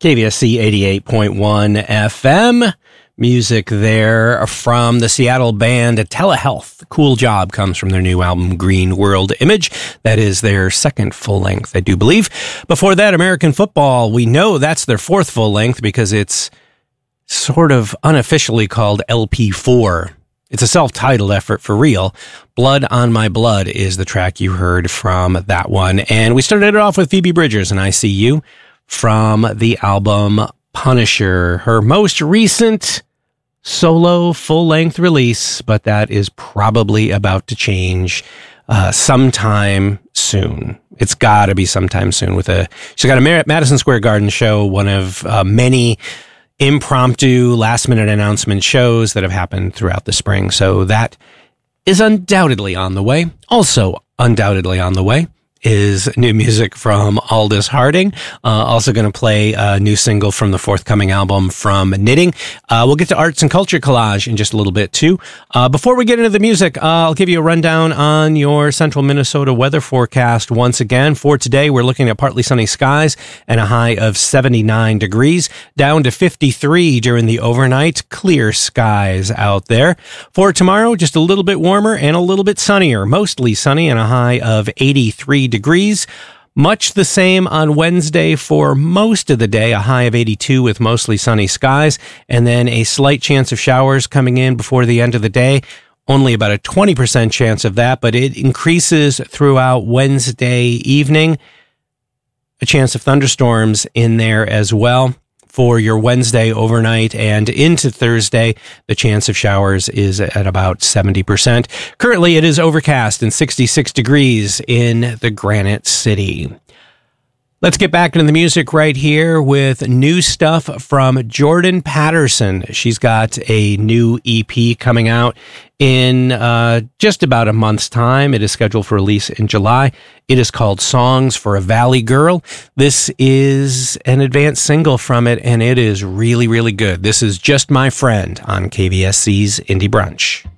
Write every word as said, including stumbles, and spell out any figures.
K V S C eighty-eight point one F M. Music there from the Seattle band Telehealth. Cool Job comes from their new album Green World Image. That is their second full length, I do believe. Before that, American Football. We know that's their fourth full length because it's sort of unofficially called L P four. It's a self-titled effort for real. Blood on My Blood is the track you heard from that one. And we started it off with Phoebe Bridgers and I See You from the album Punisher, her most recent solo full-length release, but that is probably about to change uh, sometime soon. It's got to be sometime soon. With a, she's got a Madison Square Garden show, one of uh, many impromptu last-minute announcement shows that have happened throughout the spring. So that is undoubtedly on the way. Also undoubtedly on the way is new music from Aldous Harding. Uh, also going to play a new single from the forthcoming album from Knitting. Uh, we'll get to Arts and Culture Collage in just a little bit, too. Uh, before we get into the music, uh, I'll give you a rundown on your central Minnesota weather forecast once again. For today, we're looking at partly sunny skies and a high of seventy-nine degrees, down to fifty-three during the overnight. Clear skies out there. For tomorrow, just a little bit warmer and a little bit sunnier, mostly sunny and a high of eighty-three degrees. Much the same on Wednesday for most of the day, a high of eighty-two with mostly sunny skies, and then a slight chance of showers coming in before the end of the day. Only about a twenty percent chance of that, but it increases throughout Wednesday evening. A chance of thunderstorms in there as well. For your Wednesday overnight and into Thursday, the chance of showers is at about seventy percent. Currently, it is overcast and sixty-six degrees in the Granite City. Let's get back into the music right here with new stuff from Jordan Patterson. She's got a new E P coming out in uh, just about a month's time. It is scheduled for release in July. It is called Songs for a Valley Girl. This is an advanced single from it, and it is really, really good. This is Just My Friend on K V S C's Indie Brunch.